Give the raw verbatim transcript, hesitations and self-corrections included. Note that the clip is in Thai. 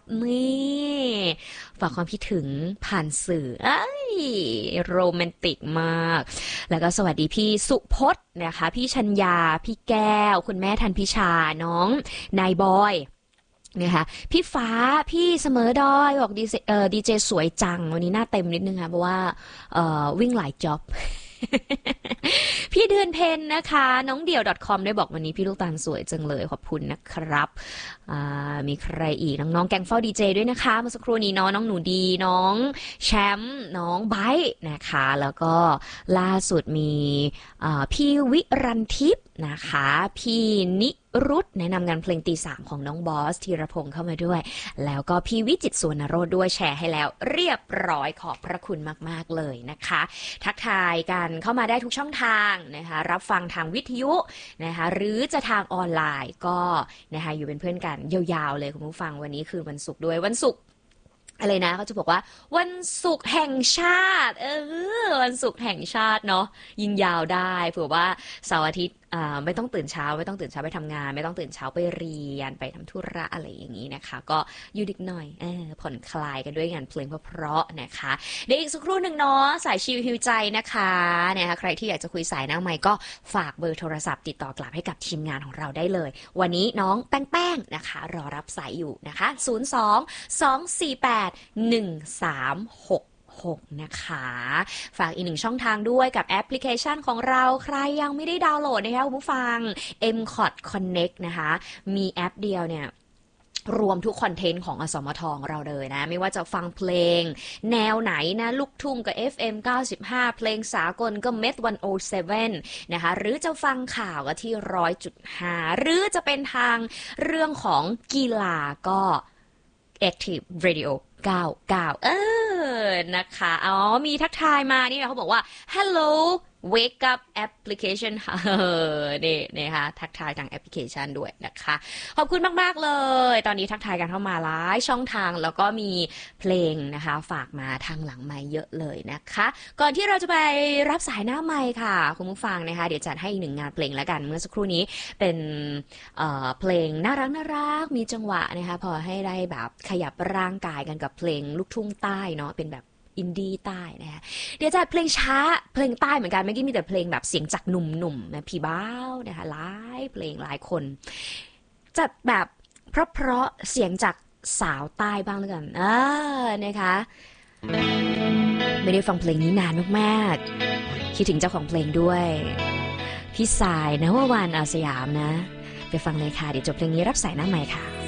นี่ฝากความคิดถึงผ่านสื่อเอ้ยโรแมนติกมากแล้วก็สวัสดีพี่สุพจน์นะคะพี่ชัญญาพี่แก้วคุณแม่ทันพิชาน้องนายบอยนะคะพี่ฟ้าพี่เสมอดอยบอกดีเจเอ่อดีเจสวยจังวันนี้หน้าเต็มนิดนึงค่ะเพราะว่าเอ่อวิ่งหลายจ็อบ พี่เดือนเพนนะคะน้องเดี่ยว .com ได้บอกวันนี้พี่ลูกตาลสวยจังเลยขอบคุณนะครับมีใครอีกน้องๆแกงเฝ้าดีเจด้วยนะคะเมื่อสักครู่นี้น้องน้องหนูดีน้องแชมป์น้องไบท์นะคะแล้วก็ล่าสุดมีพี่วิรันทิพย์นะคะพี่นิรุตแนะนำงานเพลงตีสามของน้องบอสธีรพงษ์เข้ามาด้วยแล้วก็พี่วิจิตรสุวรรณโรจน์ด้วยแชร์ให้แล้วเรียบร้อยขอบพระคุณมากๆเลยนะคะทักทายกันเข้ามาได้ทุกช่องทางนะคะรับฟังทางวิทยุนะคะหรือจะทางออนไลน์ก็นะคะอยู่เป็นเพื่อนกันยาวๆเลยคุณผู้ฟังวันนี้คือวันศุกร์ด้วยวันศุกร์อะไรนะเขาจะบอกว่าวันศุกร์แห่งชาติเออวันศุกร์แห่งชาติเนาะยิงยาวได้เผื่อว่าเสาร์อาทิตย์อ่าไม่ต้องตื่นเช้าไม่ต้องตื่นเช้าไปทำงานไม่ต้องตื่นเช้าไปเรียนไปทำธุระอะไรอย่างนี้นะคะก็อยู่ดึกหน่อยเออผ่อนคลายกันด้วยงานเพลงเพราะๆนะคะเดี๋ยวอีกสักครู่หนึ่งเนาะสายชิวฮิวใจนะคะเนี่ยใครที่อยากจะคุยสายหน้าไมค์ก็ฝากเบอร์โทรศัพท์ติดต่อกลับให้กับทีมงานของเราได้เลยวันนี้น้องแป้งๆนะคะรอรับสายอยู่นะคะศูนย์ สอง สอง สี่ แปด หนึ่ง สาม หกนะคะฝากอีกหนึ่งช่องทางด้วยกับแอปพลิเคชันของเราใครยังไม่ได้ดาวน์โหลดนะคะคุณผู้ฟัง เอ็ม คอท Connect นะคะมีแอปเดียวเนี่ยรวมทุกคอนเทนต์ของอสมทของเราเลยนะไม่ว่าจะฟังเพลงแนวไหนนะลูกทุ่งก็ เอฟ เอ็ม เก้าสิบห้าเพลงสากลก็ เมท หนึ่งศูนย์เจ็ดนะคะหรือจะฟังข่าวก็ที่ หนึ่งร้อยจุดห้า หรือจะเป็นทางเรื่องของกีฬาก็ Active Radio เก้าสิบเก้าเออนะคะอ๋อมีทักทายมานี่เขาบอกว่า Hello Wake Up Application เออนี่นะคะทักทายทางแอปพลิเคชันด้วยนะคะขอบคุณมากๆเลยตอนนี้ทักทายกันเข้ามาหลายช่องทางแล้วก็มีเพลงนะคะฝากมาทางหลังไมค์เยอะเลยนะคะก่อนที่เราจะไปรับสายหน้าไมค์ค่ะคุณผู้ฟังนะคะเดี๋ยวจัดให้อีกหนึ่งงานเพลงแล้วกันเมื่อสักครู่นี้เป็นเอ่อเพลงน่ารักน่ารักมีจังหวะนะคะพอให้ได้แบบขยับร่างกายกันกับเพลงลูกทุ่งใต้เนาะเป็นแบบอินดี้ใต้นะคะเดี๋ยวจัดเพลงช้าเพลงใต้เหมือนกันเมื่อกี้มีแต่เพลงแบบเสียงจากหนุ่มๆนะพี่บ้าวนะคะหลายเพลงหลายคนจัดแบบเพราะๆเสียงจากสาวใต้บ้างแล้วกันเออนะคะไม่ได้ฟังเพลงนี้นานมากๆคิดถึงเจ้าของเพลงด้วยพี่สายนะว่าวานอาสยามนะไปฟังเลยค่ะเดี๋ยวจบเพลงนี้รับสายหน้าใหม่ค่ะ